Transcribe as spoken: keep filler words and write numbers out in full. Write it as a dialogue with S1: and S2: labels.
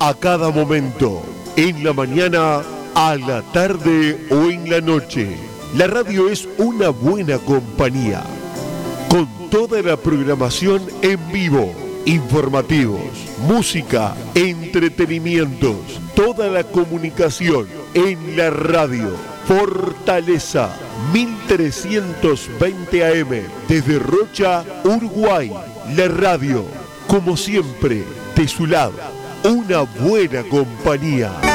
S1: a cada momento, en la mañana, a la tarde o en la noche. La radio es una buena compañía, con toda la programación en vivo, informativos, música, entretenimientos, toda la comunicación en la radio. Fortaleza mil trescientos veinte A M desde Rocha, Uruguay. La radio, como siempre, de su lado, una buena compañía.